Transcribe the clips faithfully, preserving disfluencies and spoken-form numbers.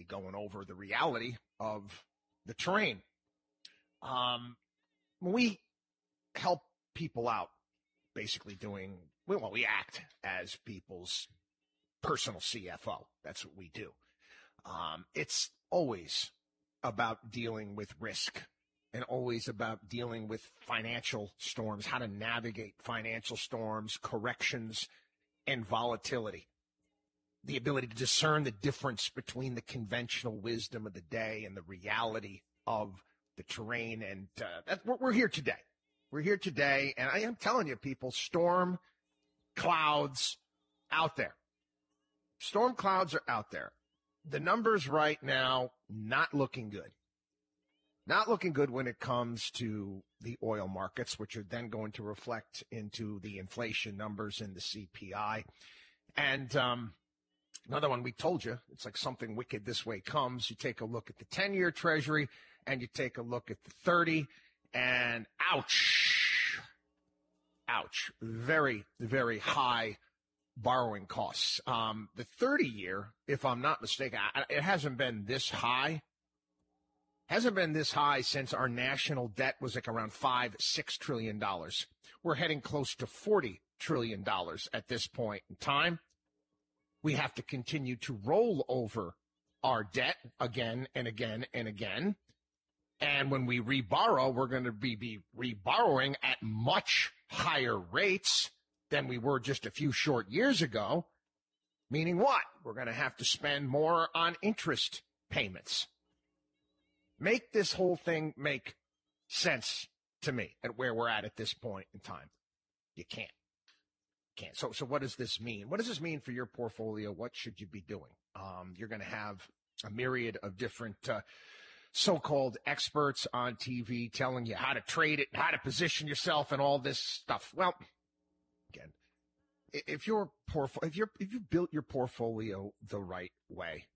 basically going over the reality of the terrain. Um, we help people out, basically doing, well, we act as people's personal C F O. That's what we do. Um, it's always about dealing with risk and always about dealing with financial storms, how to navigate financial storms, corrections, and volatility. The ability to discern the difference between the conventional wisdom of the day and the reality of the terrain. And uh, that's what we're here today. We're here today, and I am telling you, people, storm clouds out there. Storm clouds are out there. The numbers right now, not looking good. Not looking good when it comes to the oil markets, which are then going to reflect into the inflation numbers and the C P I. And um, another one, we told you, it's like something wicked this way comes. You take a look at the ten-year Treasury, and you take a look at the thirty, and ouch, ouch, very, very high borrowing costs. Um, the thirty-year, if I'm not mistaken, it hasn't been this high. Hasn't been this high since our national debt was like around five, six trillion dollars. We're heading close to forty trillion dollars at this point in time. We have to continue to roll over our debt again and again and again. And when we reborrow, we're going to be, be reborrowing at much higher rates than we were just a few short years ago. Meaning what? We're going to have to spend more on interest payments. Make this whole thing make sense to me at where we're at at this point in time. You can't. Can't. So, so what does this mean? What does this mean for your portfolio? What should you be doing? Um, you're going to have a myriad of different, uh, so-called experts on T V telling you how to trade it, how to position yourself and all this stuff. Well, again, if your portfolio, if you're, if you built your portfolio the right way,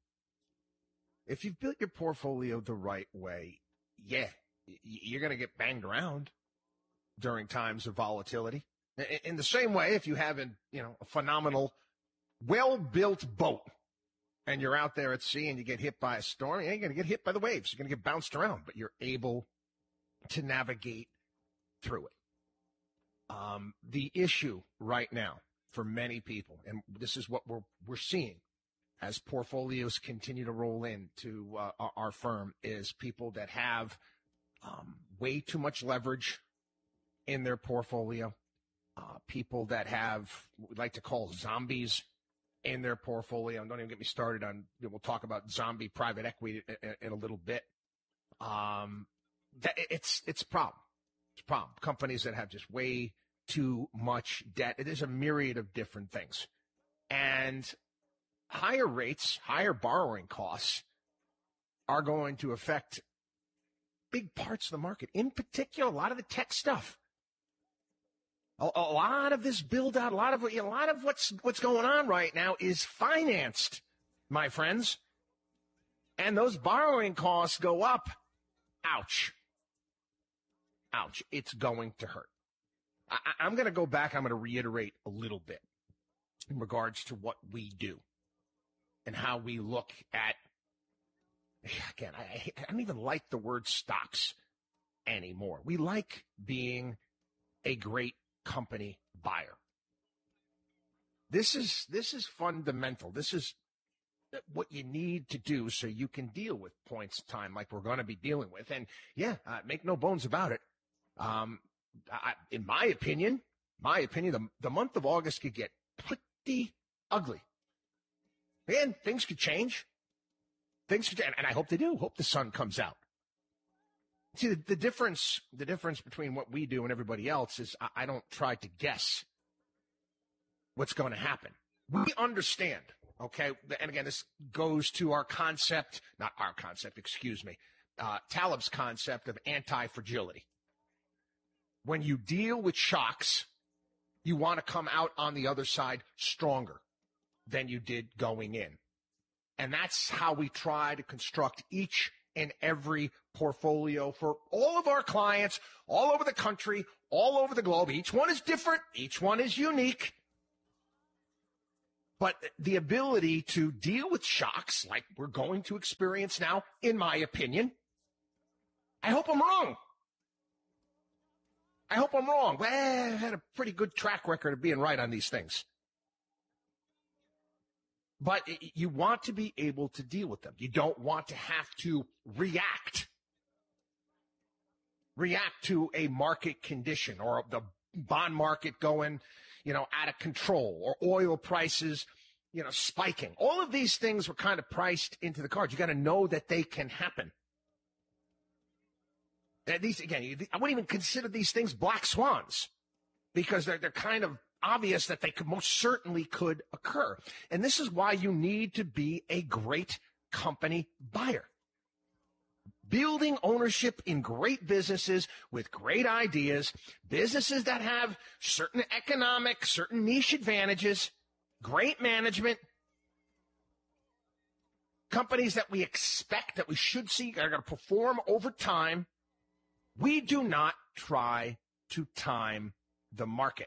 if you've built your portfolio the right way, yeah, you're going to get banged around during times of volatility. In the same way, if you have a, you know, a phenomenal, well-built boat and you're out there at sea and you get hit by a storm, you ain't going to get hit by the waves. You're going to get bounced around, but you're able to navigate through it. Um, the issue right now for many people, and this is what we're, we're seeing as portfolios continue to roll into uh, our firm, is people that have um, way too much leverage in their portfolio, uh, people that have what we like to call zombies in their portfolio. And don't even get me started on, you know, we'll talk about zombie private equity in, in a little bit. Um, that, it's it's a problem. It's a problem. Companies that have just way too much debt. It is a myriad of different things. And higher rates, higher borrowing costs are going to affect big parts of the market. In particular, a lot of the tech stuff. A, a lot of this build out, a lot of a lot of what's what's going on right now is financed, my friends. And those borrowing costs go up. Ouch. Ouch. It's going to hurt. I, I'm going to go back. I'm going to reiterate a little bit in regards to what we do and how we look at, again, I, I don't even like the word stocks anymore. We like being a great company buyer. This is, this is fundamental. This is what you need to do so you can deal with points of time like we're going to be dealing with. And yeah, uh, make no bones about it. Um, I, in my opinion, my opinion, the, the month of August could get pretty ugly. Again, things could change. Things could, and I hope they do. Hope the sun comes out. See, the, the difference, the difference between what we do and everybody else is I, I don't try to guess what's going to happen. We understand, okay? And again, this goes to our concept, not our concept, excuse me, uh, Taleb's concept of anti-fragility. When you deal with shocks, you want to come out on the other side stronger than you did going in. And that's how we try to construct each and every portfolio for all of our clients all over the country, all over the globe. Each one is different. Each one is unique. But the ability to deal with shocks like we're going to experience now, in my opinion, I hope I'm wrong. I hope I'm wrong. Well, I've had a pretty good track record of being right on these things. But you want to be able to deal with them. You don't want to have to react. React to a market condition or the bond market going, you know, out of control, or oil prices, you know, spiking. All of these things were kind of priced into the cards. You got to know that they can happen. And these, again, I wouldn't even consider these things black swans because they're, they're kind of obvious that they could most certainly could occur. And this is why you need to be a great company buyer. Building ownership in great businesses with great ideas, businesses that have certain economic, certain niche advantages, great management, companies that we expect, that we should see are going to perform over time. We do not try to time the market.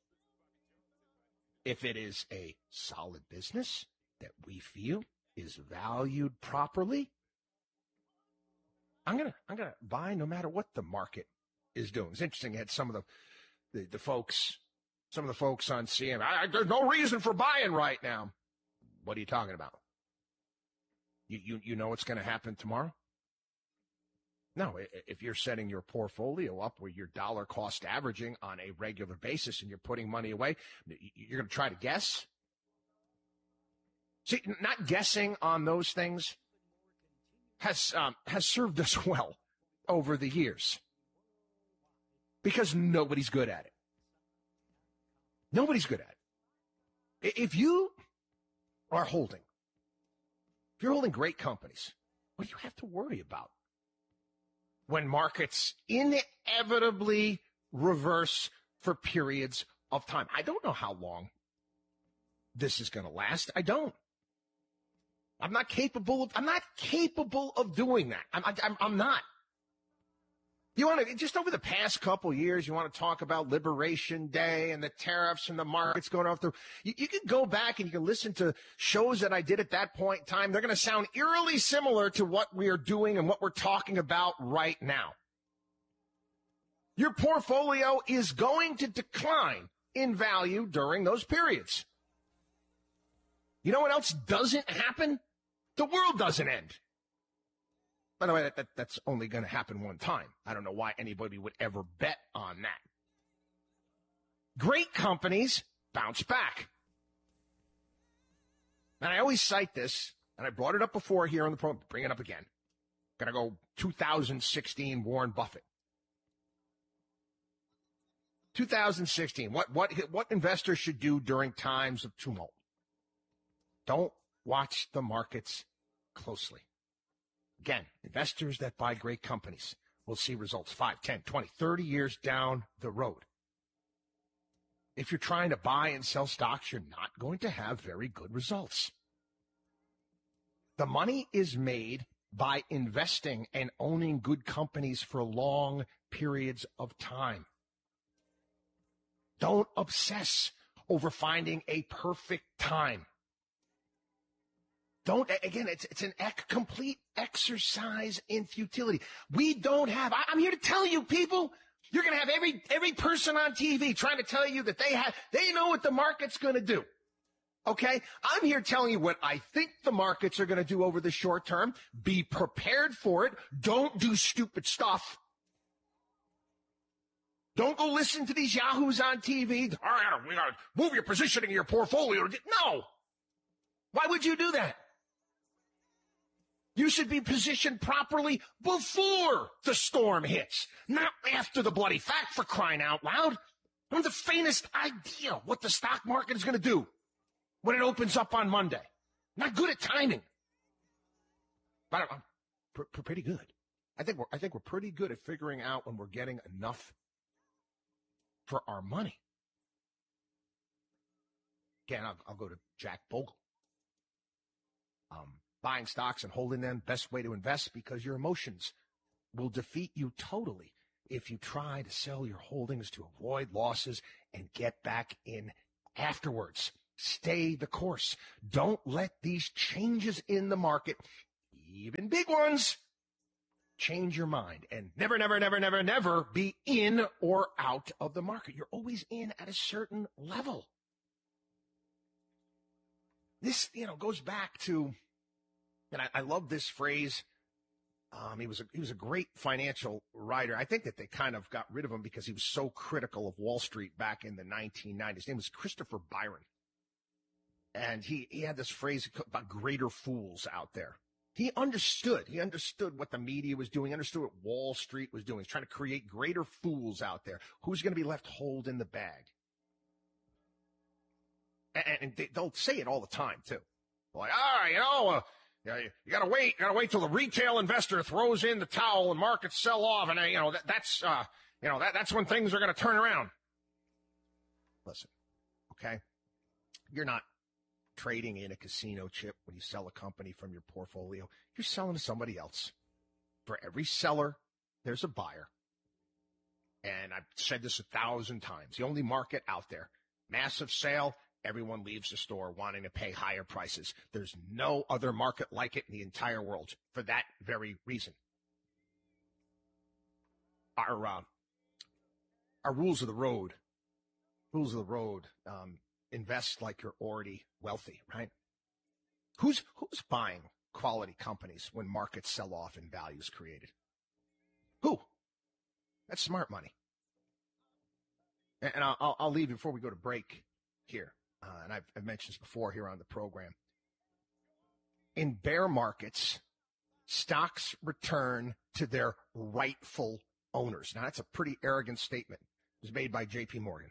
If it is a solid business that we feel is valued properly, I'm gonna I'm gonna buy no matter what the market is doing. It's interesting. I had some of the the, the folks, some of the folks on C N N. I, I, there's no reason for buying right now. What are you talking about? You you you know what's going to happen tomorrow? No, if you're setting your portfolio up where you're dollar cost averaging on a regular basis and you're putting money away, you're going to try to guess. See, not guessing on those things has um, has served us well over the years because nobody's good at it. Nobody's good at it. If you are holding, if you're holding great companies, what do you have to worry about when markets inevitably reverse for periods of time? I don't know how long this is going to last. I don't. I'm not capable of, I'm not capable of doing that. I'm, I'm, I'm not. You want to, just over the past couple years, you want to talk about Liberation Day and the tariffs and the markets going off the, you, you can go back and you can listen to shows that I did at that point in time. They're going to sound eerily similar to what we are doing and what we're talking about right now. Your portfolio is going to decline in value during those periods. You know what else doesn't happen? The world doesn't end. By the way, that, that, that's only going to happen one time. I don't know why anybody would ever bet on that. Great companies bounce back. And I always cite this, and I brought it up before here on the program, bring it up again. Going to go two thousand sixteen Warren Buffett. two thousand sixteen, what, what, what investors should do during times of tumult? Don't watch the markets closely. Again, investors that buy great companies will see results five, ten, twenty, thirty years down the road. If you're trying to buy and sell stocks, you're not going to have very good results. The money is made by investing and owning good companies for long periods of time. Don't obsess over finding a perfect time. Don't, again, it's it's an ec- complete exercise in futility. We don't have, I, I'm here to tell you, people, you're going to have every every person on T V trying to tell you that they have, they know what the market's going to do. Okay? I'm here telling you what I think the markets are going to do over the short term. Be prepared for it. Don't do stupid stuff. Don't go listen to these yahoos on T V. All right, we got to move your positioning in your portfolio. No. Why would you do that? You should be positioned properly before the storm hits, not after the bloody fact, for crying out loud. I don't have the faintest idea what the stock market is going to do when it opens up on Monday. Not good at timing. But I'm pr- pr- pretty good. I think we're I think we're pretty good at figuring out when we're getting enough for our money. Again, I'll, I'll go to Jack Bogle. Um, buying stocks and holding them, best way to invest, because your emotions will defeat you totally if you try to sell your holdings to avoid losses and get back in afterwards. Stay the course. Don't let these changes in the market, even big ones, change your mind. And never, never, never, never, never be in or out of the market. You're always in at a certain level. This, you know, goes back to, and I, I love this phrase. Um, he was a, he was a great financial writer. I think that they kind of got rid of him because he was so critical of Wall Street back in the nineteen nineties. His name was Christopher Byron. And he, he had this phrase about greater fools out there. He understood. He understood what the media was doing, understood what Wall Street was doing. He's trying to create greater fools out there. Who's going to be left holding the bag? And, and they, they'll say it all the time, too. Like, all right, you know, uh, you, you got to wait. You got to wait till the retail investor throws in the towel and markets sell off. And, uh, you know, that, that's, uh, you know, that, that's when things are going to turn around. Listen, okay? You're not trading in a casino chip when you sell a company from your portfolio. You're selling to somebody else. For every seller, there's a buyer. And I've said this a thousand times. The only market out there, massive sale, everyone leaves the store wanting to pay higher prices. There's no other market like it in the entire world for that very reason. Our, uh, our rules of the road, rules of the road, um, invest like you're already wealthy, right? Who's who's buying quality companies when markets sell off and values created? Who? That's smart money. And, and I'll, I'll leave before we go to break here. Uh, and I've, I've mentioned this before here on the program. In bear markets, stocks return to their rightful owners. Now, that's a pretty arrogant statement. It was made by J P Morgan.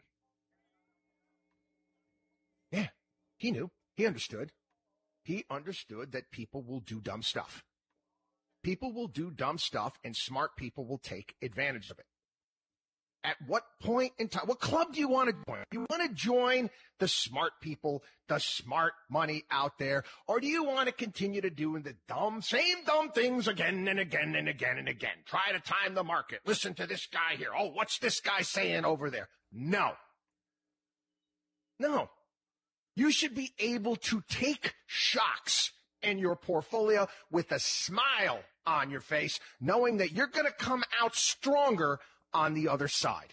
Yeah, he knew. He understood. He understood that people will do dumb stuff. People will do dumb stuff, and smart people will take advantage of it. At what point in time, what club do you want to join? Do you want to join the smart people, the smart money out there, or do you want to continue to do the dumb, same dumb things again and again and again and again? Try to time the market. Listen to this guy here. Oh, what's this guy saying over there? No. No. You should be able to take shocks in your portfolio with a smile on your face, knowing that you're going to come out stronger on the other side.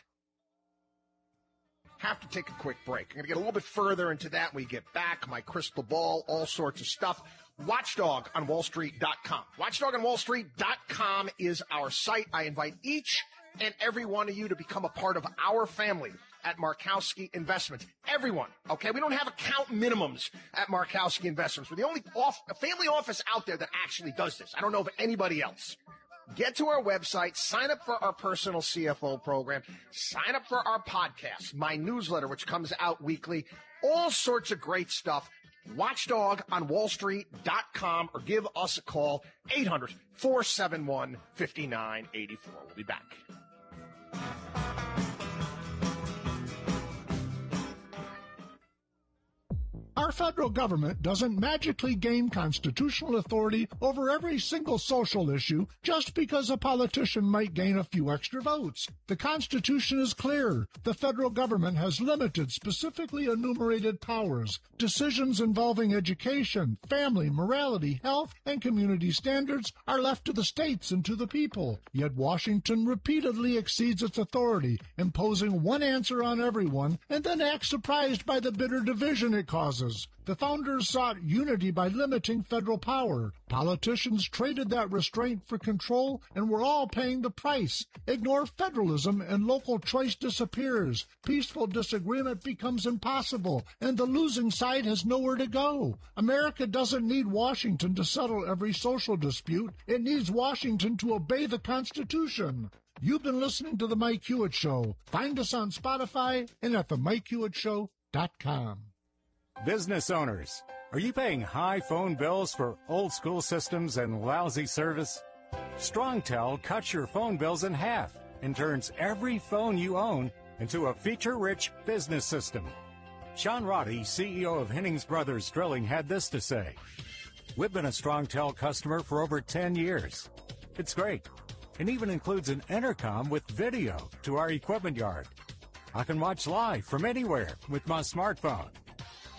Have to take a quick break. I'm going to get a little bit further into that when we get back. My crystal ball, all sorts of stuff. Watchdog on Wall Street dot com. Watchdog on Wall Street dot com is our site. I invite each and every one of you to become a part of our family at Markowski Investments. Everyone, okay? We don't have account minimums at Markowski Investments. We're the only off, family office out there that actually does this. I don't know of anybody else. Get to our website, sign up for our personal C F O program, sign up for our podcast, my newsletter, which comes out weekly, all sorts of great stuff. Watchdog on Wall Street dot com, or give us a call, eight hundred, four seven one, five nine eight four. We'll be back. Our federal government doesn't magically gain constitutional authority over every single social issue just because a politician might gain a few extra votes. The Constitution is clear. The federal government has limited, specifically enumerated powers. Decisions involving education, family, morality, health, and community standards are left to the states and to the people. Yet Washington repeatedly exceeds its authority, imposing one answer on everyone, and then acts surprised by the bitter division it causes. The founders sought unity by limiting federal power. Politicians traded that restraint for control, and we're all paying the price. Ignore federalism, and local choice disappears. Peaceful disagreement becomes impossible, and the losing side has nowhere to go. America doesn't need Washington to settle every social dispute. It needs Washington to obey the Constitution. You've been listening to The Mike Hewitt Show. Find us on Spotify and at the mike hewitt show dot com. Business owners, are you paying high phone bills for old-school systems and lousy service? StrongTel cuts your phone bills in half and turns every phone you own into a feature-rich business system. Sean Roddy, C E O of Hennings Brothers Drilling, had this to say. We've been a StrongTel customer for over ten years. It's great. It even includes an intercom with video to our equipment yard. I can watch live from anywhere with my smartphone.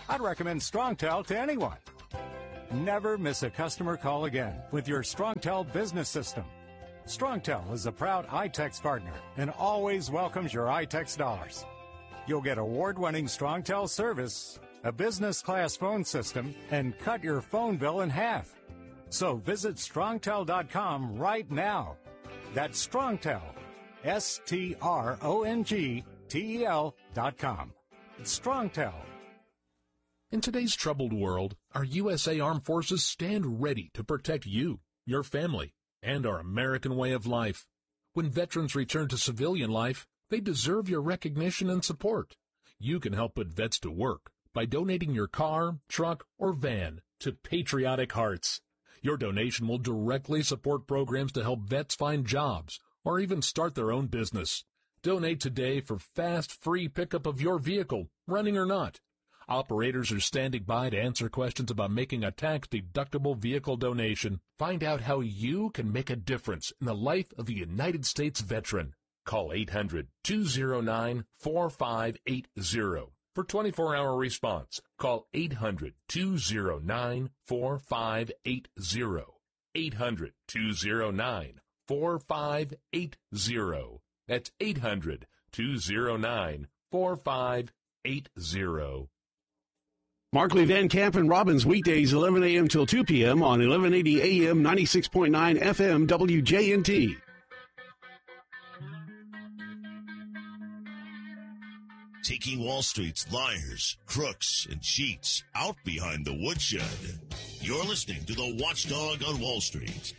I'd recommend StrongTel to anyone. Never miss a customer call again with your StrongTel business system. StrongTel is a proud iTex partner and always welcomes your iTex dollars. You'll get award-winning StrongTel service, a business-class phone system, and cut your phone bill in half. So visit strongtel dot com right now. That's StrongTel, S T R O N G T E L dot com. StrongTel. In today's troubled world, our U S A Armed Forces stand ready to protect you, your family, and our American way of life. When veterans return to civilian life, they deserve your recognition and support. You can help put vets to work by donating your car, truck, or van to Patriotic Hearts. Your donation will directly support programs to help vets find jobs or even start their own business. Donate today for fast, free pickup of your vehicle, running or not. Operators are standing by to answer questions about making a tax-deductible vehicle donation. Find out how you can make a difference in the life of a United States veteran. Call eight hundred, two oh nine, four five eight oh. For twenty-four hour response, call eight hundred, two oh nine, four five eight oh. eight hundred, two oh nine, four five eight oh. That's eight hundred, two oh nine, four five eight oh. Markley, Van Camp, and Robbins, weekdays eleven a.m. till two p.m. on eleven eighty A M, ninety-six point nine F M, W J N T. Taking Wall Street's liars, crooks, and cheats out behind the woodshed. You're listening to the Watchdog on Wall Street.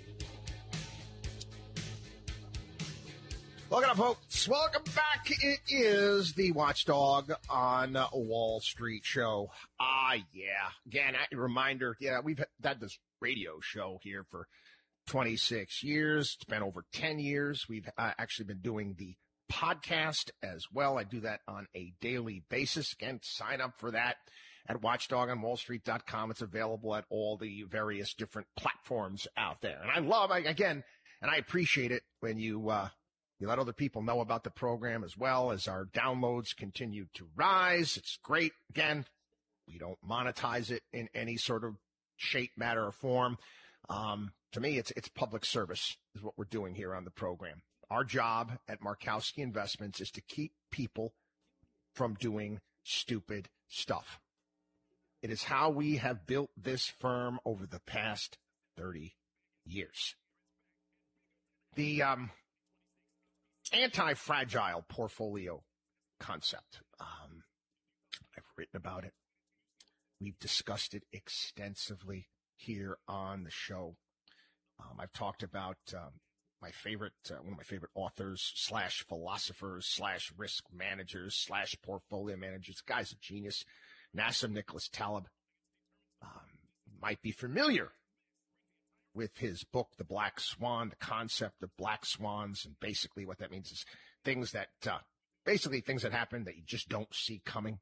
Welcome, folks. Welcome back. It is the Watchdog on Wall Street show. Ah, yeah. Again, a reminder, yeah, we've had this radio show here for twenty-six years. It's been over ten years. We've uh, actually been doing the podcast as well. I do that on a daily basis. Again, sign up for that at watchdog on wall street dot com. It's available at all the various different platforms out there. And I love, again, and I appreciate it when you, uh, you let other people know about the program as well as our downloads continue to rise. It's great. Again, we don't monetize it in any sort of shape, matter, or form. Um, to me, it's it's public service is what we're doing here on the program. Our job at Markowski Investments is to keep people from doing stupid stuff. It is how we have built this firm over the past thirty years. The um, anti-fragile portfolio concept. Um, I've written about it. We've discussed it extensively here on the show. Um, I've talked about um, my favorite, uh, one of my favorite authors slash philosophers slash risk managers slash portfolio managers. The guy's a genius. Nassim Nicholas Taleb. Um, might be familiar with his book, The Black Swan, the concept of black swans. And basically what that means is things that, uh, basically things that happen that you just don't see coming.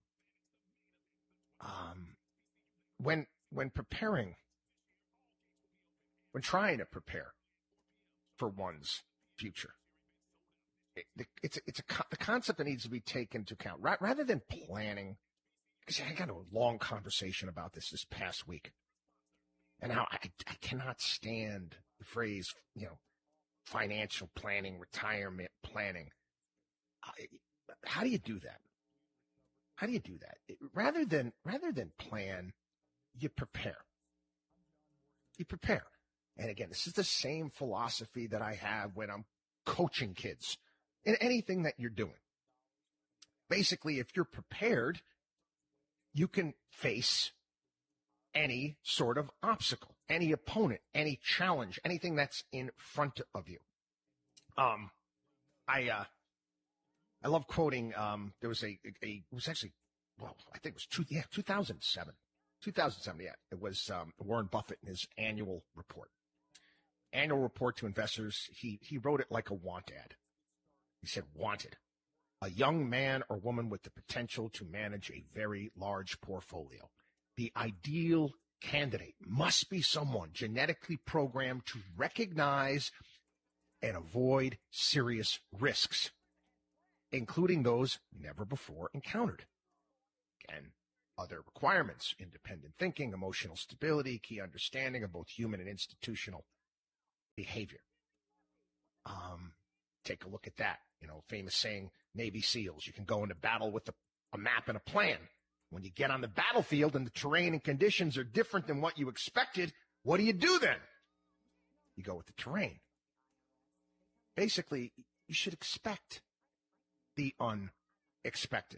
Um, when, when preparing, when trying to prepare for one's future, it, it's, it's a, the concept that needs to be taken into account rather than planning. Because I got a long conversation about this this past week. And how I, I cannot stand the phrase, you know, financial planning, retirement planning. I, how do you do that? How do you do that? It, rather than rather than plan, you prepare. You prepare. And again, this is the same philosophy that I have when I'm coaching kids in anything that you're doing. Basically, if you're prepared, you can face any sort of obstacle, any opponent, any challenge, anything that's in front of you. Um, I, uh, I love quoting, um, there was a, a, a, it was actually, well, I think it was two, yeah, two thousand seven, two thousand seven. Yeah. It was, um, Warren Buffett in his annual report, annual report to investors. He, he wrote it like a want ad. He said, wanted, a young man or woman with the potential to manage a very large portfolio. The ideal candidate must be someone genetically programmed to recognize and avoid serious risks, including those never before encountered. Again, other requirements: independent thinking, emotional stability, key understanding of both human and institutional behavior. Um, take a look at that. You know, famous saying, Navy SEALs, you can go into battle with a, a map and a plan. When you get on the battlefield and the terrain and conditions are different than what you expected, what do you do then? You go with the terrain. Basically, you should expect the unexpected.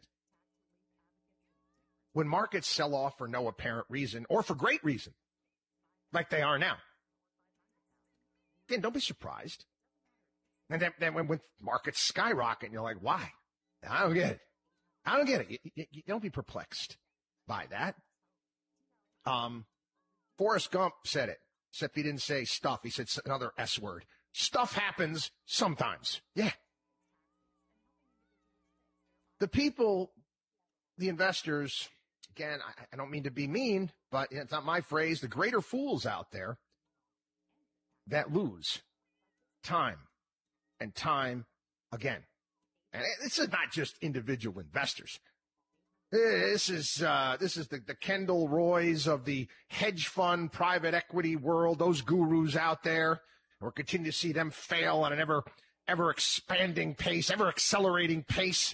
When markets sell off for no apparent reason or for great reason, like they are now, then don't be surprised. And then, then when, when markets skyrocket, and you're like, why? I don't get it. I don't get it. You, you, you don't be perplexed by that. Um, Forrest Gump said it, except he didn't say stuff. He said another S word. Stuff happens sometimes. Yeah. The people, the investors, again, I, I don't mean to be mean, but it's not my phrase, the greater fools out there that lose time and time again. And this is not just individual investors. This is uh, this is the, the Kendall Roys of the hedge fund private equity world, those gurus out there. We're continuing to see them fail at an ever, ever expanding pace, ever accelerating pace.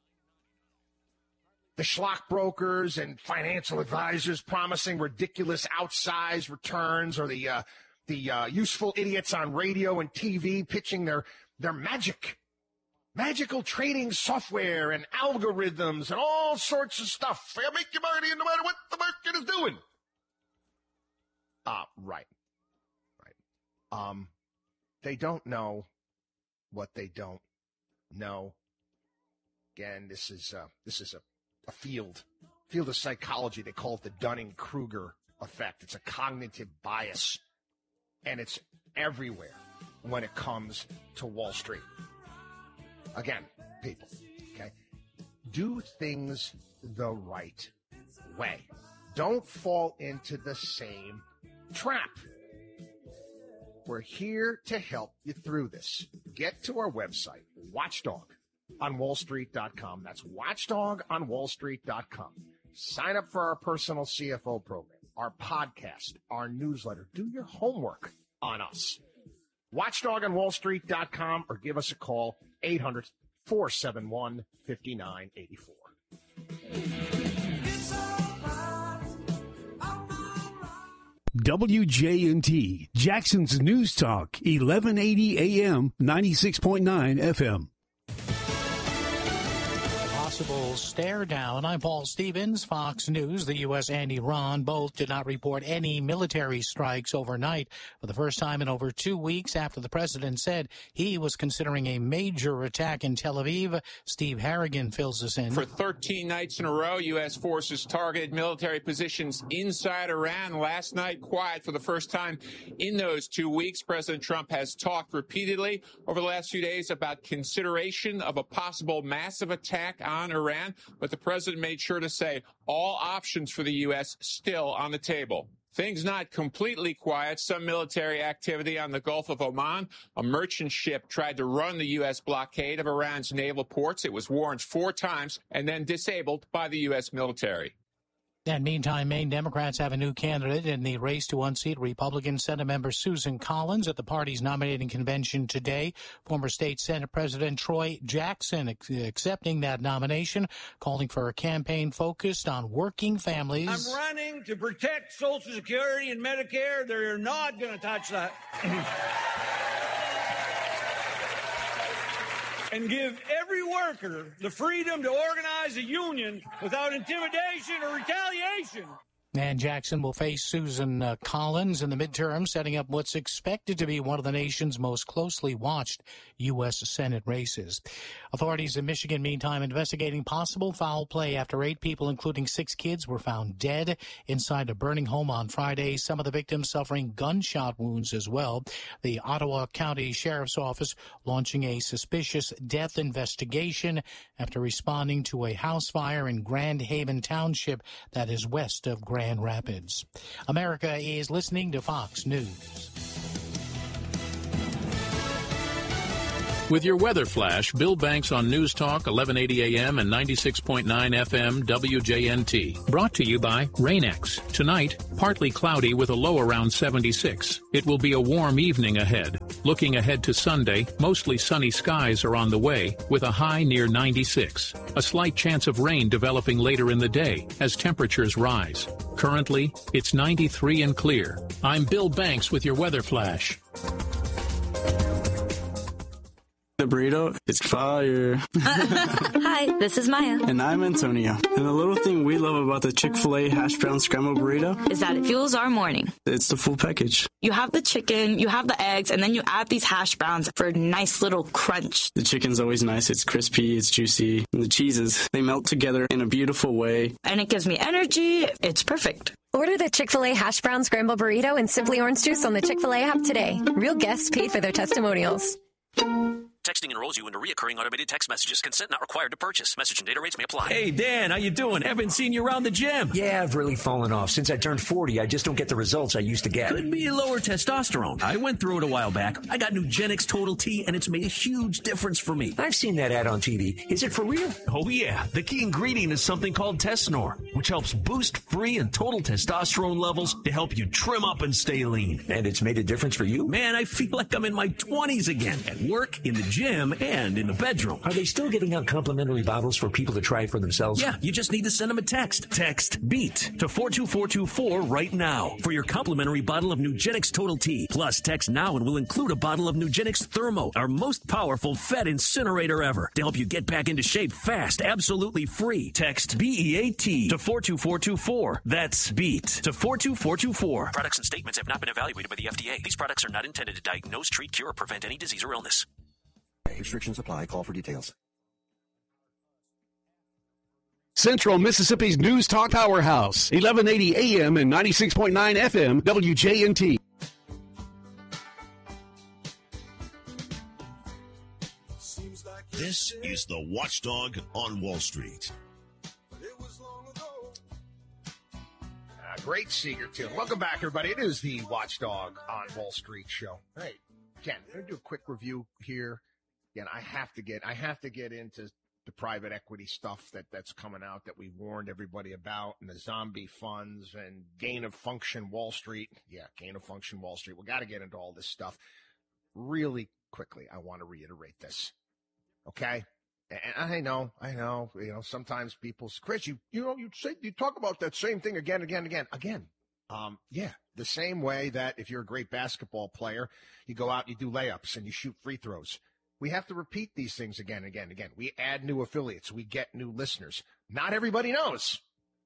The schlock brokers and financial advisors promising ridiculous outsized returns, or the uh, the uh, useful idiots on radio and T V pitching their their magic, magical trading software and algorithms and all sorts of stuff. They'll make you money no matter what the market is doing. Ah, uh, right. Um, they don't know what they don't know. Again, this is uh, this is a, a field field of psychology. They call it the Dunning-Kruger effect. It's a cognitive bias, and it's everywhere when it comes to Wall Street. Again, people, okay, do things the right way. Don't fall into the same trap. We're here to help you through this. Get to our website, watchdog on wall street dot com. That's watchdog on wall street dot com. Sign up for our personal C F O program, our podcast, our newsletter. Do your homework on us. watchdog on wall street dot com, or give us a call, eight hundred, four seven one, five nine eight four. W J N T, Jackson's News Talk, eleven eighty A M, ninety-six point nine F M. Possible stare down. I'm Paul Stevens, Fox News. The U S and Iran both did not report any military strikes overnight for the first time in over two weeks after the president said he was considering a major attack in Tel Aviv. Steve Harrigan fills us in. For thirteen nights in a row, U S forces targeted military positions inside Iran. Last night, quiet for the first time in those two weeks. President Trump has talked repeatedly over the last few days about consideration of a possible massive attack on Iran, but the president made sure to say all options for the U S still on the table. Things not completely quiet. Some military activity on the Gulf of Oman. A merchant ship tried to run the U S blockade of Iran's naval ports. It was warned four times and then disabled by the U S military. And meantime, Maine Democrats have a new candidate in the race to unseat Republican Senate member Susan Collins at the party's nominating convention today. Former state Senate President Troy Jackson accepting that nomination, calling for a campaign focused on working families. I'm running to protect Social Security and Medicare. They're not going to touch that. And give every worker the freedom to organize a union without intimidation or retaliation. And Jackson will face Susan uh, Collins in the midterm, setting up what's expected to be one of the nation's most closely watched U S Senate races. Authorities in Michigan, meantime, investigating possible foul play after eight people, including six kids, were found dead inside a burning home on Friday. Some of the victims suffering gunshot wounds as well. The Ottawa County Sheriff's Office launching a suspicious death investigation after responding to a house fire in Grand Haven Township that is west of Grand Grand Rapids. America is listening to Fox News. With your weather flash, Bill Banks on News Talk, eleven eighty A M and ninety-six point nine F M W J N T. Brought to you by Rain-X. Tonight, partly cloudy with a low around seventy-six. It will be a warm evening ahead. Looking ahead to Sunday, mostly sunny skies are on the way with a high near ninety-six. A slight chance of rain developing later in the day as temperatures rise. Currently, it's ninety-three and clear. I'm Bill Banks with your weather flash. The burrito is fire. Hi, this is Maya. And I'm Antonio. And the little thing we love about the Chick-fil-A hash brown scrambled burrito is that it fuels our morning. It's the full package. You have the chicken, you have the eggs, and then you add these hash browns for a nice little crunch. The chicken's always nice. It's crispy, it's juicy. And the cheeses, they melt together in a beautiful way. And it gives me energy. It's perfect. Order the Chick-fil-A hash brown scrambled burrito and Simply Orange Juice on the Chick-fil-A app today. Real guests paid for their testimonials. Texting enrolls you into reoccurring automated text messages. Consent not required to purchase. Message and data rates may apply. Hey, Dan, how you doing? Haven't seen you around the gym. Yeah, I've really fallen off. Since I turned forty, I just don't get the results I used to get. Could be lower testosterone. I went through it a while back. I got Nugenix Total T, and it's made a huge difference for me. I've seen that ad on T V. Is it for real? Oh, yeah. The key ingredient is something called Tesnor, which helps boost free and total testosterone levels to help you trim up and stay lean. And it's made a difference for you? Man, I feel like I'm in my twenties again. At work, in the gym, and in the bedroom. Are they still giving out complimentary bottles for people to try it for themselves? Yeah, you just need to send them a text. Text BEAT to four two four two four right now for your complimentary bottle of Nugenix Total T. Plus, text now and we'll include a bottle of Nugenix Thermo, our most powerful fat incinerator ever, to help you get back into shape fast, absolutely free. Text B E A T to four two four two four. That's BEAT to four two four two four. Products and statements have not been evaluated by the F D A. These products are not intended to diagnose, treat, cure, or prevent any disease or illness. Restrictions apply. Call for details. Central Mississippi's News Talk Powerhouse, eleven eighty A M and ninety-six point nine F M W J N T. This is the Watchdog on Wall Street. Uh, great Seeger tune. Welcome back, everybody. It is the Watchdog on Wall Street show. All right, Ken, I'm going to do a quick review here. Again, I have to get I have to get into the private equity stuff that, that's coming out that we warned everybody about, and the zombie funds and gain of function Wall Street. Yeah, gain of function Wall Street. We got to get into all this stuff really quickly. I want to reiterate this, okay? And I know, I know, you know, sometimes people, Chris, you you know, you say you talk about that same thing again, again, again, again. Um, yeah, the same way that if you're a great basketball player, you go out, you do layups, and you shoot free throws. We have to repeat these things again and again and again. We add new affiliates. We get new listeners. Not everybody knows.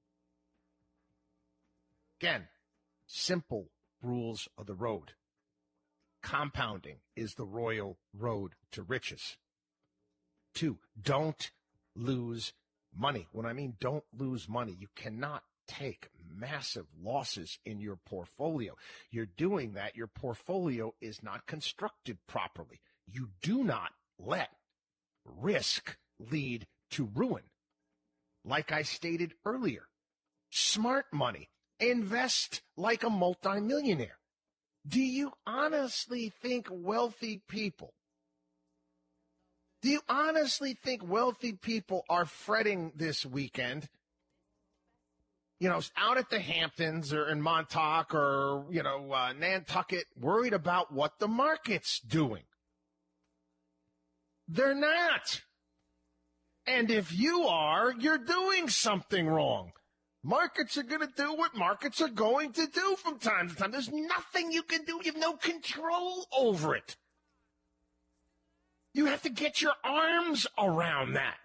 Again, simple rules of the road. Compounding is the royal road to riches. Two, don't lose money. When I mean don't lose money, you cannot take massive losses in your portfolio. You're doing that. Your portfolio is not constructed properly. You do not let risk lead to ruin. Like I stated earlier, smart money. Invest like a multimillionaire. Do you honestly think wealthy people, do you honestly think wealthy people are fretting this weekend? You know, out at the Hamptons or in Montauk or, you know, uh, Nantucket, worried about what the market's doing. They're not. And if you are, you're doing something wrong. Markets are going to do what markets are going to do from time to time. There's nothing you can do. You have no control over it. You have to get your arms around that.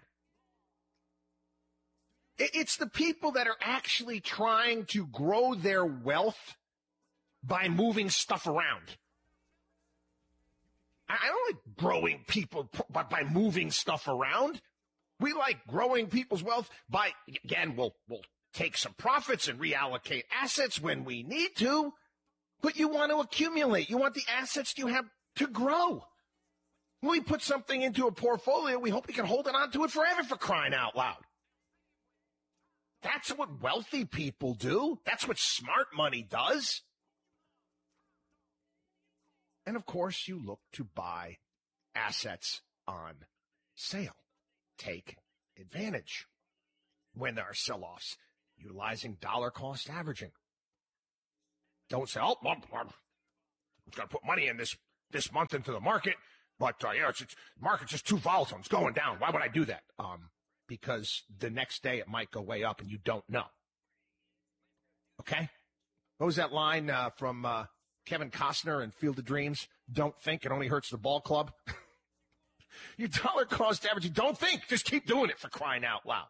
It's the people that are actually trying to grow their wealth by moving stuff around. I don't like growing people by, by moving stuff around. We like growing people's wealth by, again, we'll, we'll take some profits and reallocate assets when we need to, but you want to accumulate. You want the assets you have to grow. When we put something into a portfolio, we hope we can hold it on to it forever, for crying out loud. That's what wealthy people do. That's what smart money does. And, of course, you look to buy assets on sale. Take advantage when there are sell-offs, utilizing dollar cost averaging. Don't say, oh, well, I'm going to put money in this, this month into the market, but, uh, yeah, it's, it's market's just too volatile. It's going down. Why would I do that? Um, because the next day it might go way up and you don't know. Okay? What was that line uh, from uh, Kevin Costner in Field of Dreams? Don't think, it only hurts the ball club. Your dollar cost averaging, don't think, just keep doing it, for crying out loud.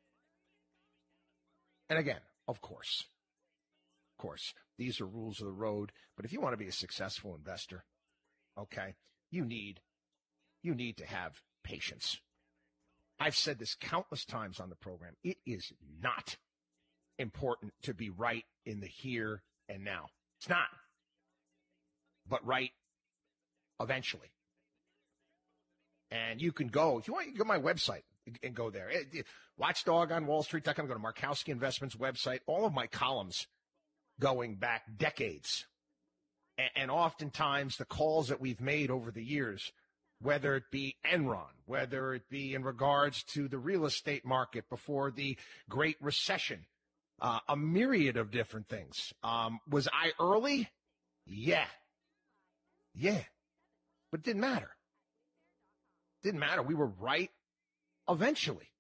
And again, of course, of course, these are rules of the road. But if you want to be a successful investor, okay, you need, you need to have patience. I've said this countless times on the program. It is not important to be right in the here and now. It's not. But right eventually. And you can go, if you want, you can go to my website and go there. Watchdog on Wall Street dot com. Go to Markowski Investments website. All of my columns going back decades. And oftentimes the calls that we've made over the years, whether it be Enron, whether it be in regards to the real estate market before the Great Recession, uh, a myriad of different things. Um, was I early? Yeah. Yeah. But it didn't matter. Didn't matter. We were right eventually.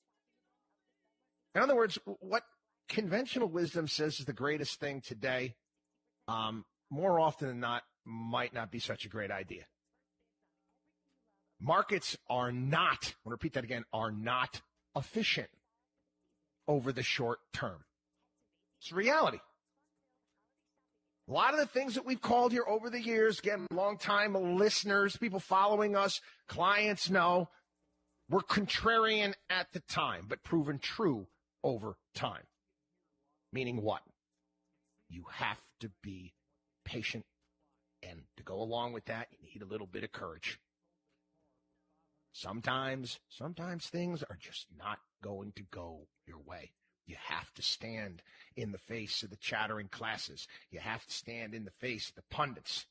In other words, what conventional wisdom says is the greatest thing today, um, more often than not, might not be such a great idea. Markets are not, I want to repeat that again, are not efficient over the short term. It's a reality. A lot of the things that we've called here over the years, again, long-time listeners, people following us, clients know, were contrarian at the time, but proven true over time. Meaning what? You have to be patient, and to go along with that, you need a little bit of courage. Sometimes, sometimes things are just not going to go your way. You have to stand in the face of the chattering classes. You have to stand in the face of the pundits.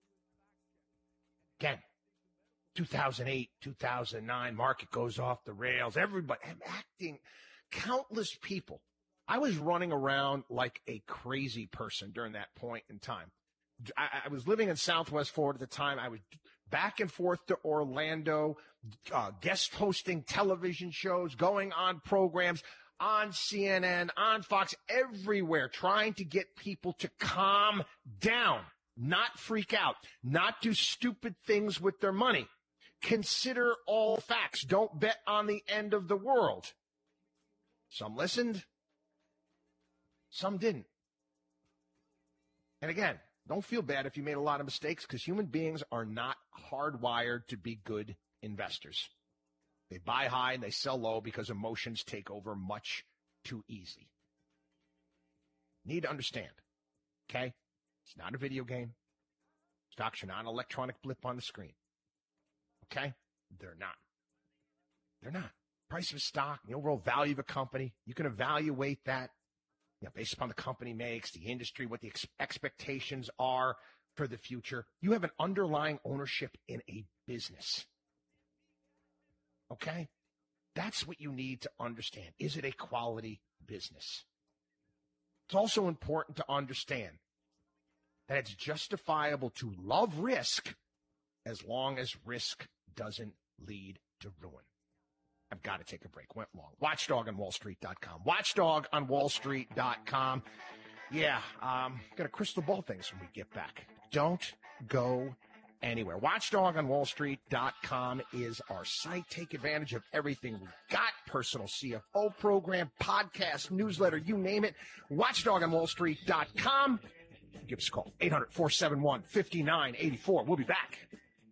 Again, two thousand eight, two thousand nine, market goes off the rails. Everybody, I'm acting, countless people. I was running around like a crazy person during that point in time. I, I was living in Southwest Florida at the time. I was back and forth to Orlando, uh, guest hosting television shows, going on programs on C N N, on Fox, everywhere, trying to get people to calm down, not freak out, not do stupid things with their money. Consider all facts. Don't bet on the end of the world. Some listened, some didn't. And again, don't feel bad if you made a lot of mistakes, because human beings are not hardwired to be good investors. They buy high and they sell low because emotions take over much too easy. Need to understand, okay? It's not a video game. Stocks are not an electronic blip on the screen, okay? They're not. They're not. Price of a stock, the overall value of a company, you can evaluate that, you know, based upon the company makes, the industry, what the ex- expectations are for the future. You have an underlying ownership in a business. Okay? That's what you need to understand. Is it a quality business? It's also important to understand that it's justifiable to love risk as long as risk doesn't lead to ruin. I've got to take a break. Went long. Watchdog on Wall Street dot com. Watchdog on Wall Street dot com. Yeah, um, got a crystal ball things when we get back. Don't go anywhere. Watchdog on Wall Street dot com is our site. Take advantage of everything we've got. Personal C F O program, podcast, newsletter, you name it. Watchdog on Wall Street dot com. Give us a call. eight hundred, four seven one, five nine eight four. We'll be back.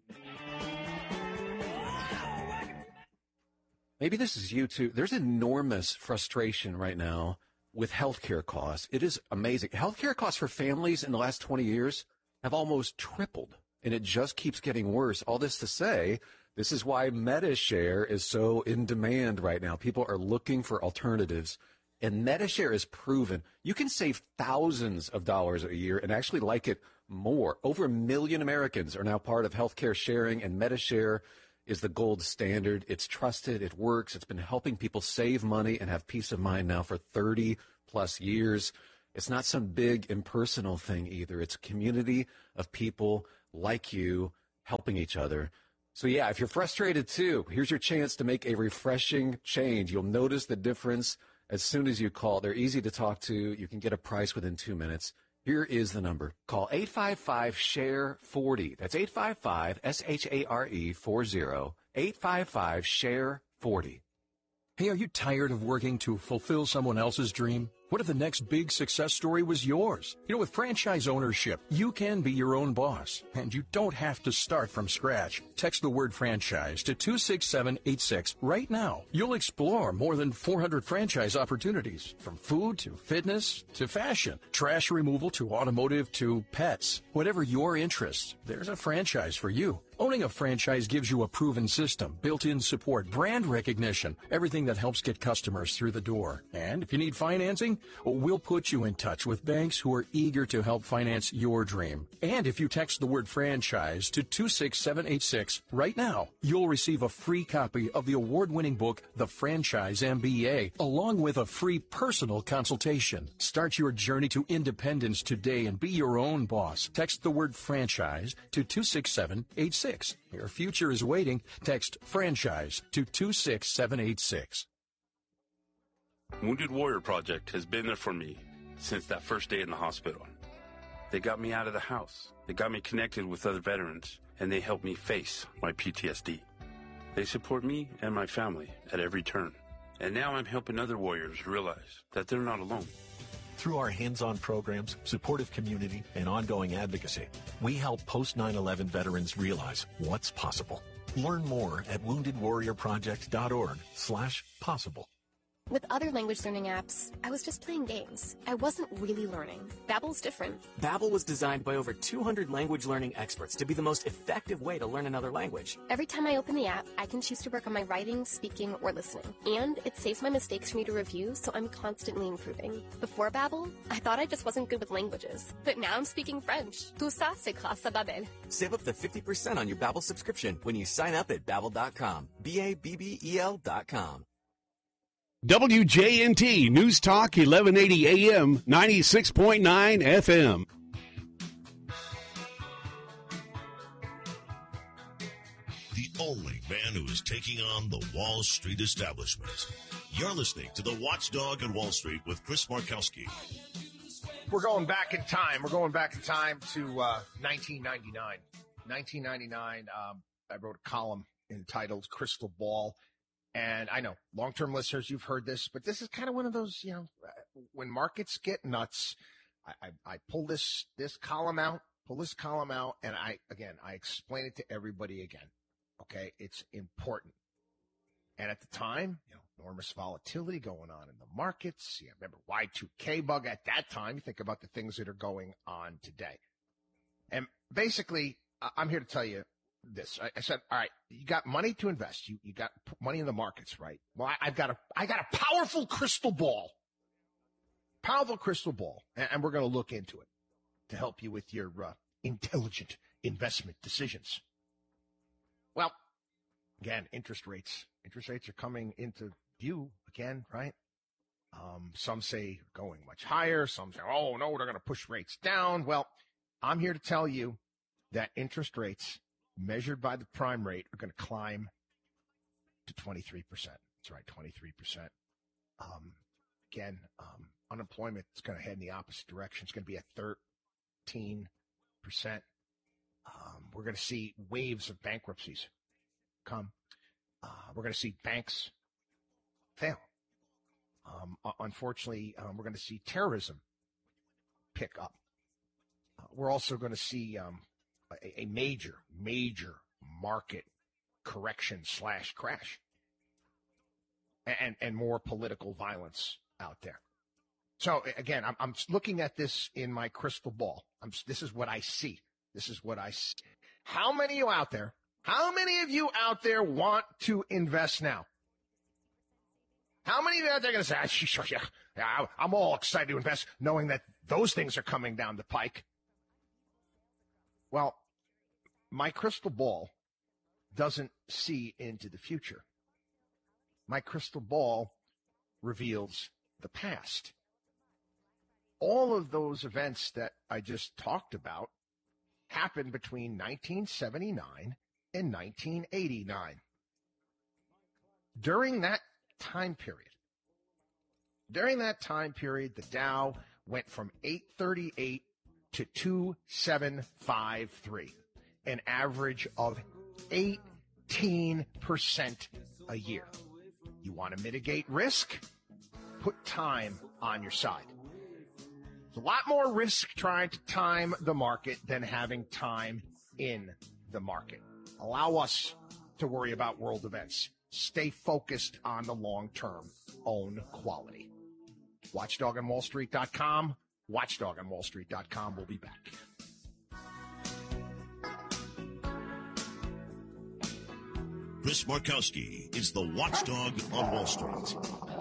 Maybe this is you too. There's enormous frustration right now with healthcare costs. It is amazing. Healthcare costs for families in the last twenty years have almost tripled, and it just keeps getting worse. All this to say, this is why MediShare is so in demand right now. People are looking for alternatives, and MediShare is proven. You can save thousands of dollars a year and actually like it more. Over a million Americans are now part of healthcare sharing, and MediShare is the gold standard. It's trusted. It works. It's been helping people save money and have peace of mind now for thirty plus years. It's not some big impersonal thing either. It's a community of people like you helping each other. So yeah, if you're frustrated too, here's your chance to make a refreshing change. You'll notice the difference as soon as you call. They're easy to talk to. You can get a price within two minutes. Here is the number. Call eight five five, S H A R E, forty. That's eight five five, S H A R E, forty. eight five five, S H A R E, forty. Hey, are you tired of working to fulfill someone else's dream? What if the next big success story was yours? You know, with franchise ownership, you can be your own boss, and you don't have to start from scratch. Text the word franchise to two six seven eight six right now. You'll explore more than four hundred franchise opportunities, from food to fitness to fashion, trash removal to automotive to pets. Whatever your interests, there's a franchise for you. Owning a franchise gives you a proven system, built-in support, brand recognition, everything that helps get customers through the door. And if you need financing, we'll put you in touch with banks who are eager to help finance your dream. And if you text the word franchise to two six seven eight six right now, you'll receive a free copy of the award-winning book, The Franchise M B A, along with a free personal consultation. Start your journey to independence today and be your own boss. Text the word franchise to two six seven eight six. Your future is waiting. Text franchise to two six seven eight six. Wounded Warrior Project has been there for me since that first day in the hospital. They got me out of the house. They got me connected with other veterans, and they helped me face my P T S D. They support me and my family at every turn. And now I'm helping other warriors realize that they're not alone. Through our hands-on programs, supportive community, and ongoing advocacy, we help post nine eleven veterans realize what's possible. Learn more at wounded warrior project dot org slash possible. With other language learning apps, I was just playing games. I wasn't really learning. Babbel's different. Babbel was designed by over two hundred language learning experts to be the most effective way to learn another language. Every time I open the app, I can choose to work on my writing, speaking, or listening. And it saves my mistakes for me to review, so I'm constantly improving. Before Babbel, I thought I just wasn't good with languages. But now I'm speaking French. Tout ça, c'est grâce à Babbel. Save up to fifty percent on your Babbel subscription when you sign up at babbel dot com. B A B B E L dot com. W J N T News Talk, eleven eighty A M, ninety-six point nine F M. The only man who is taking on the Wall Street establishment. You're listening to the Watchdog on Wall Street with Chris Markowski. We're going back in time. We're going back in time to uh, nineteen ninety-nine. nineteen ninety-nine, um, I wrote a column entitled Crystal Ball. And I know, long-term listeners, you've heard this, but this is kind of one of those, you know, when markets get nuts, I, I, I pull this this column out, pull this column out, and I, again, I explain it to everybody again, okay? It's important. And at the time, you know, enormous volatility going on in the markets. You remember Y two K bug at that time. You think about the things that are going on today. And basically, I'm here to tell you this. I, I said, all right, you got money to invest. You you got money in the markets, right? Well, I, I've got a I got a powerful crystal ball, powerful crystal ball, and, and we're going to look into it to help you with your uh, intelligent investment decisions. Well, again, interest rates. Interest rates are coming into view again, right? Um, some say going much higher. Some say, oh no, they're going to push rates down. Well, I'm here to tell you that interest rates measured by the prime rate are going to climb to twenty-three percent. That's right, twenty-three percent. Um, again, um, unemployment is going to head in the opposite direction. It's going to be at thirteen percent. Um, we're going to see waves of bankruptcies come. Uh, we're going to see banks fail. Um, unfortunately, um, we're going to see terrorism pick up. Uh, we're also going to see um, a, a major, major market correction slash crash, and and more political violence out there. So again, I'm, I'm looking at this in my crystal ball. I'm, this is what I see. This is what I see. How many of you out there? How many of you out there want to invest now? How many of you out there are going to say, yeah, yeah, I'm all excited to invest, knowing that those things are coming down the pike? Well, my crystal ball doesn't see into the future. My crystal ball reveals the past. All of those events that I just talked about happened between nineteen seventy-nine and nineteen eighty-nine. During that time period, during that time period, the Dow went from eight thirty-eight to two seven five three, an average of eighteen percent a year. You want to mitigate risk? Put time on your side. It's a lot more risk trying to time the market than having time in the market. Allow us to worry about world events. Stay focused on the long term. Own quality. watchdog on wall street dot com. watchdog on wall street dot com. We'll be back. Chris Markowski is the Watchdog on Wall Street.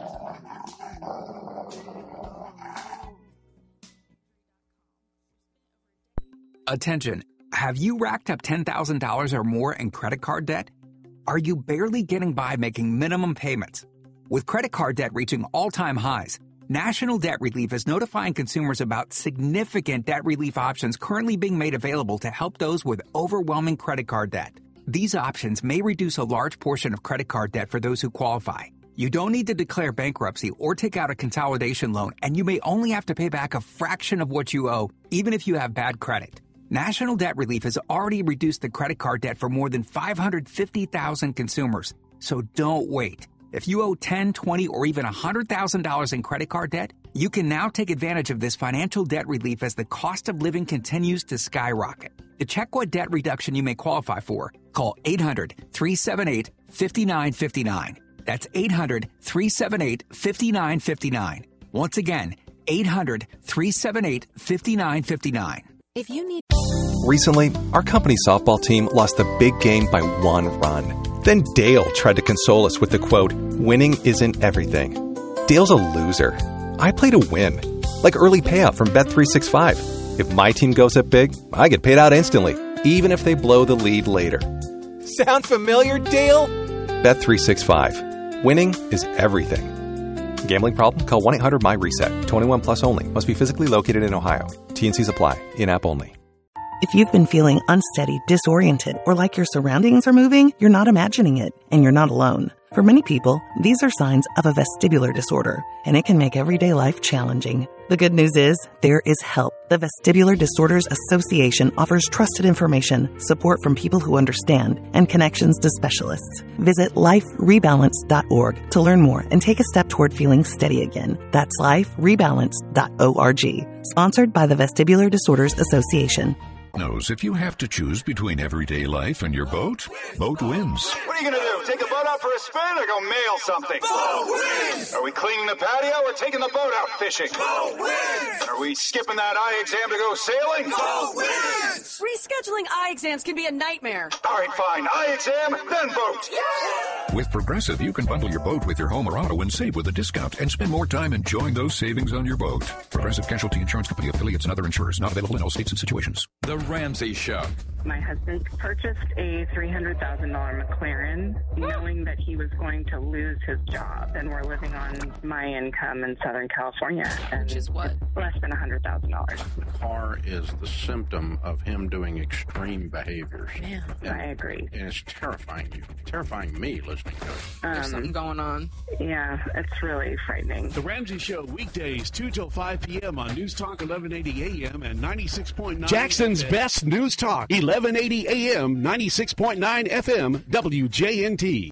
Attention. Have you racked up ten thousand dollars or more in credit card debt? Are you barely getting by making minimum payments? With credit card debt reaching all-time highs, National Debt Relief is notifying consumers about significant debt relief options currently being made available to help those with overwhelming credit card debt. These options may reduce a large portion of credit card debt for those who qualify. You don't need to declare bankruptcy or take out a consolidation loan, and you may only have to pay back a fraction of what you owe, even if you have bad credit. National Debt Relief has already reduced the credit card debt for more than five hundred fifty thousand consumers. So don't wait. If you owe ten thousand dollars, twenty thousand dollars, or even one hundred thousand dollars in credit card debt, you can now take advantage of this financial debt relief as the cost of living continues to skyrocket. To check what debt reduction you may qualify for, call eight hundred, three seven eight, five nine five nine. That's eight hundred, three seven eight, five nine five nine. Once again, eight hundred, three seven eight, five nine five nine. If you need... Recently, our company softball team lost the big game by one run. Then Dale tried to console us with the quote, "Winning isn't everything." Dale's a loser. I play to win. Like early payout from Bet three sixty-five. If my team goes up big, I get paid out instantly, even if they blow the lead later. Sound familiar, Dale? Bet three sixty-five. Winning is everything. Gambling problem? Call one eight hundred M Y reset. twenty-one plus only. Must be physically located in Ohio. T and Cs apply. In-app only. If you've been feeling unsteady, disoriented, or like your surroundings are moving, you're not imagining it, and you're not alone. For many people, these are signs of a vestibular disorder, and it can make everyday life challenging. The good news is, there is help. The Vestibular Disorders Association offers trusted information, support from people who understand, and connections to specialists. Visit life rebalance dot org to learn more and take a step toward feeling steady again. That's life rebalance dot org. Sponsored by the Vestibular Disorders Association. Knows if you have to choose between everyday life and your boat, boat wins. What are you going to do? Take the boat out for a spin or go mail something? Boat wins! Are we cleaning the patio or taking the boat out fishing? Boat wins! Are we skipping that eye exam to go sailing? Boat wins! Rescheduling eye exams can be a nightmare. All right, fine. Eye exam, then boat. Yeah! With Progressive, you can bundle your boat with your home or auto and save with a discount and spend more time enjoying those savings on your boat. Progressive Casualty Insurance Company affiliates and other insurers not available in all states and situations. The Ramsey Show. My husband purchased a three hundred thousand dollars McLaren knowing that he was going to lose his job, and we're living on my income in Southern California. Which is what? Less than one hundred thousand dollars. The car is the symptom of him doing extreme behaviors. Yeah, and, I agree. And it's terrifying you. Terrifying me listening to it. Um, There's something going on. Yeah, it's really frightening. The Ramsey Show, weekdays, two till five p.m. on News Talk eleven eighty A M and ninety-six point nine. Jackson's best News Talk, eleven eighty A M, ninety-six point nine F M, W J N T.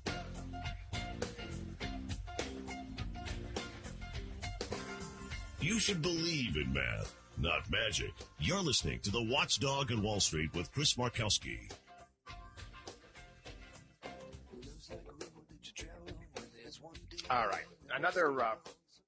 You should believe in math, not magic. You're listening to the Watchdog on Wall Street with Chris Markowski. All right, another uh,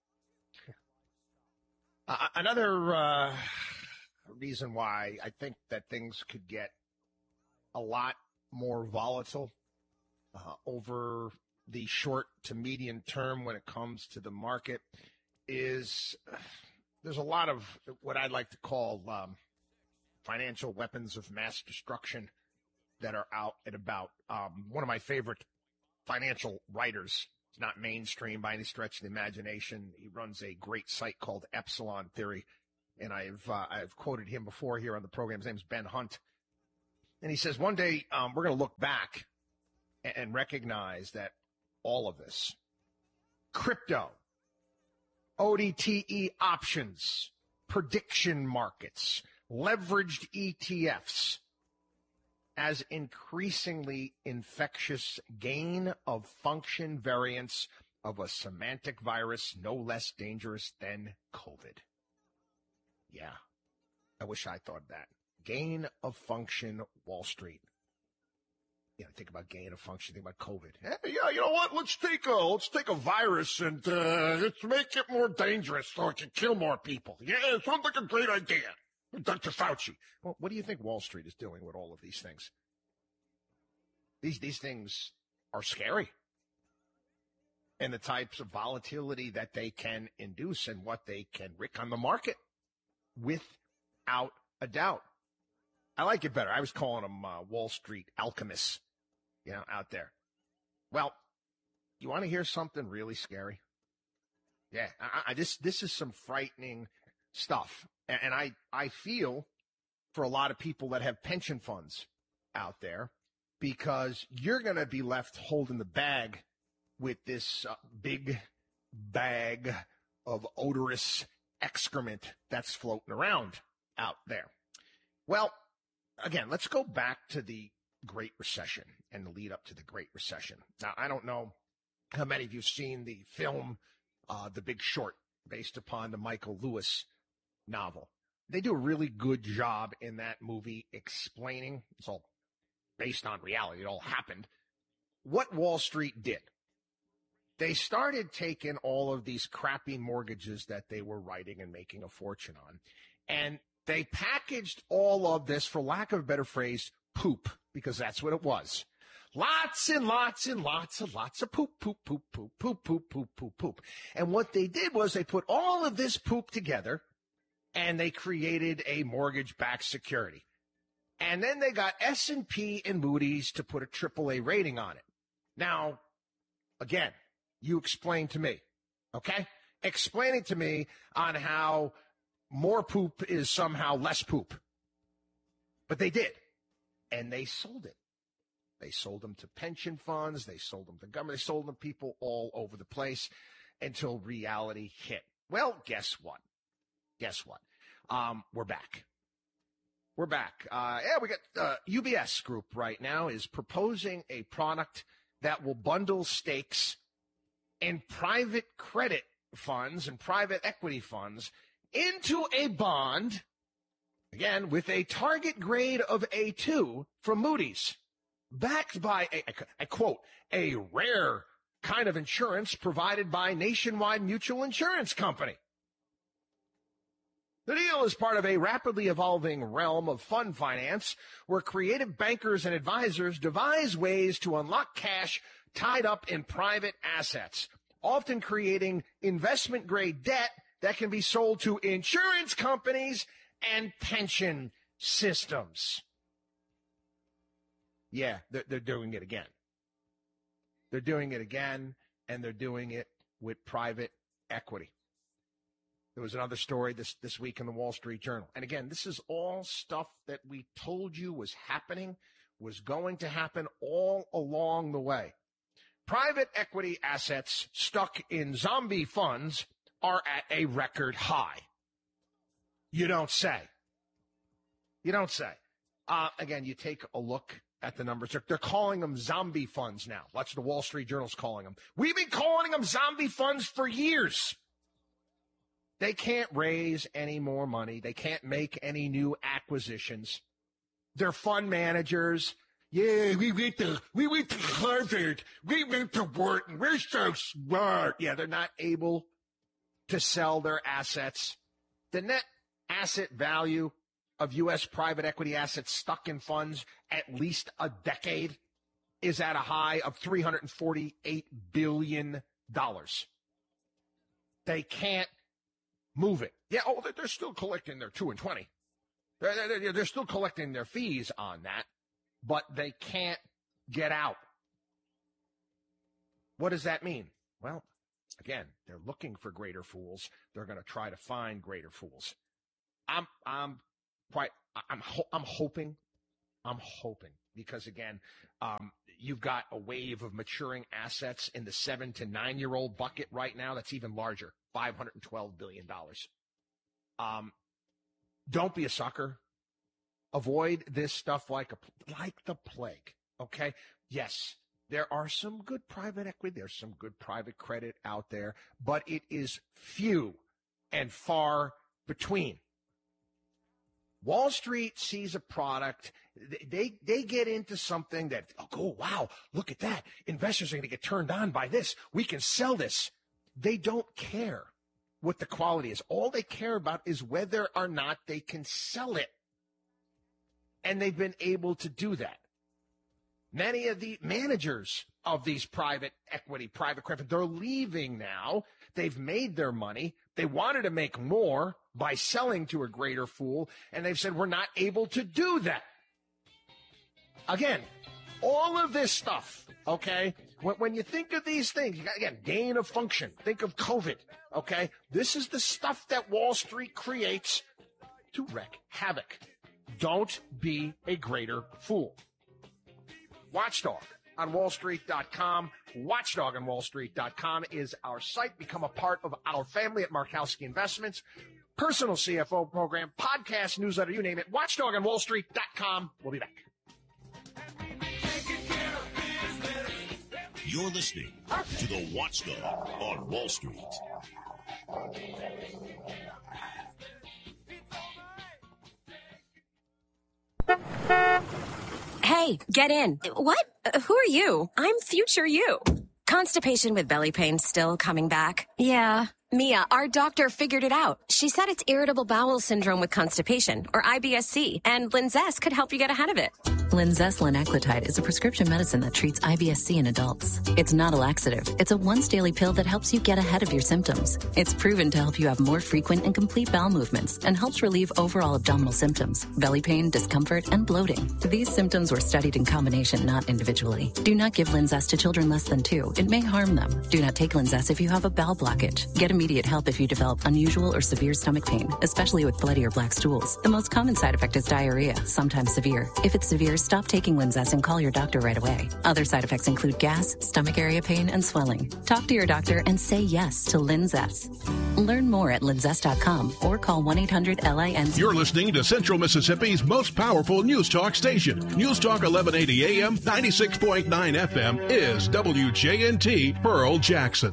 uh, another uh, reason why I think that things could get a lot more volatile uh, over the short to medium term when it comes to the market is uh, there's a lot of what I'd like to call um, financial weapons of mass destruction that are out and about. Um, one of my favorite financial writers, it's not mainstream by any stretch of the imagination. He runs a great site called Epsilon Theory, and I've uh, I've quoted him before here on the program. His name's Ben Hunt. And he says, one day um, we're going to look back and, and recognize that all of this, crypto, O D T E options, prediction markets, leveraged E T Fs, as increasingly infectious gain of function variants of a semantic virus no less dangerous than COVID. Yeah, I wish I thought that. Gain of function Wall Street. You know, think about gain of function, think about COVID. Hey, yeah, you know what? Let's take a let's take a virus and uh, let's make it more dangerous so it can kill more people. Yeah, it sounds like a great idea. Doctor Fauci. Well, what do you think Wall Street is doing with all of these things? These these things are scary. And the types of volatility that they can induce and what they can wreak on the market, without a doubt. I like it better. I was calling them uh, Wall Street alchemists, you know, out there. Well, you want to hear something really scary? Yeah, I, I, this this is some frightening stuff. And, and I, I feel for a lot of people that have pension funds out there, because you're going to be left holding the bag with this uh, big bag of odorous excrement that's floating around out there. Well, again, let's go back to the Great Recession and the lead up to the Great Recession. Now, I don't know how many of you have seen the film uh, The Big Short, based upon the Michael Lewis novel. They do a really good job in that movie explaining, it's all based on reality, it all happened, what Wall Street did. They started taking all of these crappy mortgages that they were writing and making a fortune on, and they packaged all of this, for lack of a better phrase, poop, because that's what it was. Lots and lots and lots and lots of poop, poop, poop, poop, poop, poop, poop, poop, poop. And what they did was they put all of this poop together, and they created a mortgage-backed security. And then they got S and P and Moody's to put a triple A rating on it. Now, again, you explain to me, okay? Explain it to me on how more poop is somehow less poop. But they did. And they sold it. They sold them to pension funds. They sold them to government. They sold them to people all over the place until reality hit. Well, guess what? Guess what? Um, we're back. We're back. Uh, yeah, we got uh, U B S Group right now is proposing a product that will bundle stakes in private credit funds and private equity funds into a bond, again, with a target grade of A two from Moody's, backed by, a, I quote, a rare kind of insurance provided by Nationwide Mutual Insurance Company. The deal is part of a rapidly evolving realm of fund finance where creative bankers and advisors devise ways to unlock cash tied up in private assets, often creating investment-grade debt that can be sold to insurance companies and pension systems. Yeah, they're, they're doing it again. They're doing it again, and they're doing it with private equity. There was another story this, this week in the Wall Street Journal. And again, this is all stuff that we told you was happening, was going to happen all along the way. Private equity assets stuck in zombie funds are at a record high. You don't say. You don't say. Uh, again, you take a look at the numbers. They're, they're calling them zombie funds now. That's what the Wall Street Journal's calling them. We've been calling them zombie funds for years. They can't raise any more money. They can't make any new acquisitions. They're fund managers. Yeah, we went to, we went to Harvard. We went to Wharton. We're so smart. Yeah, they're not able to sell their assets. The net asset value of U S private equity assets stuck in funds at least a decade is at a high of three hundred forty-eight billion dollars. They can't move it. Yeah, oh, they're still collecting their two and twenty. They're, they're, they're still collecting their fees on that. but they can't get out. What does that mean? Well, again, they're looking for greater fools. They're going to try to find greater fools. I'm, I'm quite, I'm, I'm hoping, I'm hoping, because again, um, you've got a wave of maturing assets in the seven to nine year old bucket right now. That's even larger, five hundred twelve billion dollars. Um, don't be a sucker. Avoid this stuff like a, like the plague. Okay. Yes. There are some good private equity. There's some good private credit out there, but it is few and far between. Wall Street sees a product. They, they get into something that, oh, wow, look at that. Investors are going to get turned on by this. We can sell this. They don't care what the quality is. All they care about is whether or not they can sell it. And they've been able to do that. Many of the managers of these private equity, private credit, they're leaving now. They've made their money. They wanted to make more by selling to a greater fool, and they've said, we're not able to do that. Again, all of this stuff, okay, when, when you think of these things, you got, again, gain of function. Think of COVID, okay? This is the stuff that Wall Street creates to wreak havoc. Don't be a greater fool. Watchdog on wall street dot com. Watchdog on wall street dot com is our site. Become a part of our family at Markowski Investments. Personal C F O program, podcast, newsletter, you name it. watchdog on wall street dot com. We'll be back. You're listening to the Watchdog on Wall Street. Hey, get in. What? Uh, who are you? I'm future you. Constipation with belly pain still coming back? Yeah. Mia, our doctor figured it out. She said it's irritable bowel syndrome with constipation, or I B S C, and Linzess could help you get ahead of it. Linzess linaclotide is a prescription medicine that treats I B S C in adults. It's not a laxative. It's a once-daily pill that helps you get ahead of your symptoms. It's proven to help you have more frequent and complete bowel movements and helps relieve overall abdominal symptoms, belly pain, discomfort, and bloating. These symptoms were studied in combination, not individually. Do not give Linzess to children less than two. It may harm them. Do not take Linzess if you have a bowel blockage. Get immediate help if you develop unusual or severe stomach pain, especially with bloody or black stools. The most common side effect is diarrhea, sometimes severe. If it's severe, stop taking Linzess and call your doctor right away. Other side effects include gas, stomach area pain, and swelling. Talk to your doctor and say yes to Linzess. Learn more at linzess dot com or call one eight hundred L I N Z. You're listening to Central Mississippi's most powerful news talk station. News Talk eleven eighty A M, ninety-six point nine F M is W J N T Pearl Jackson.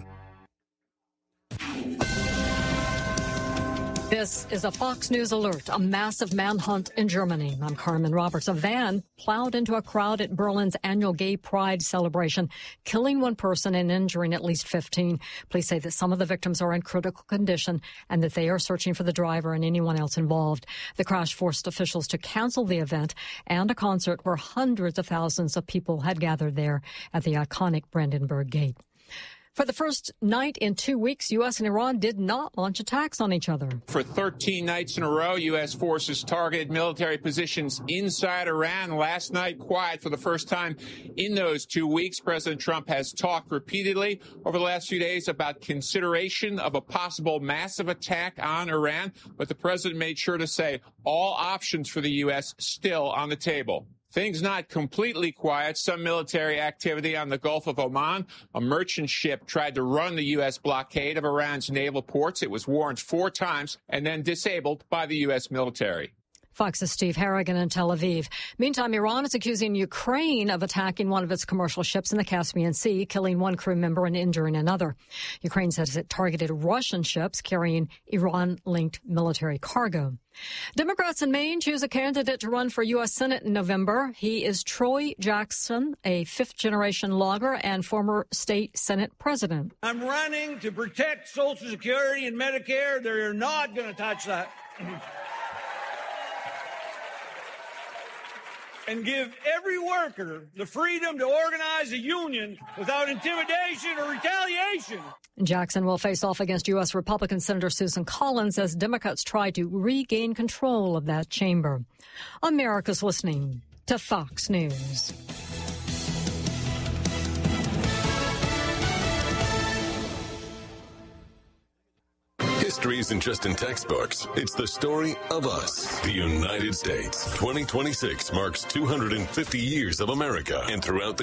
This is a Fox News alert, a massive manhunt in Germany. I'm Carmen Roberts. A van plowed into a crowd at Berlin's annual Gay Pride celebration, killing one person and injuring at least fifteen. Police say that some of the victims are in critical condition and that they are searching for the driver and anyone else involved. The crash forced officials to cancel the event and a concert where hundreds of thousands of people had gathered there at the iconic Brandenburg Gate. For the first night in two weeks, U S and Iran did not launch attacks on each other. For thirteen nights in a row, U S forces targeted military positions inside Iran. Last night, quiet for the first time in those two weeks. President Trump has talked repeatedly over the last few days about consideration of a possible massive attack on Iran, but the president made sure to say all options for the U S still on the table. Things not completely quiet. Some military activity on the Gulf of Oman. A merchant ship tried to run the U S blockade of Iran's naval ports. It was warned four times and then disabled by the U S military. Fox's Steve Harrigan in Tel Aviv. Meantime, Iran is accusing Ukraine of attacking one of its commercial ships in the Caspian Sea, killing one crew member and injuring another. Ukraine says it targeted Russian ships carrying Iran-linked military cargo. Democrats in Maine choose a candidate to run for U S Senate in November. He is Troy Jackson, a fifth-generation logger and former state Senate president. I'm running to protect Social Security and Medicare. They're not going to touch that. And give every worker the freedom to organize a union without intimidation or retaliation. Jackson will face off against U S Republican Senator Susan Collins as Democrats try to regain control of that chamber. America's listening. to Fox News. History isn't just in textbooks. It's the story of us, the United States. twenty twenty-six marks two hundred fifty years of America, and throughout the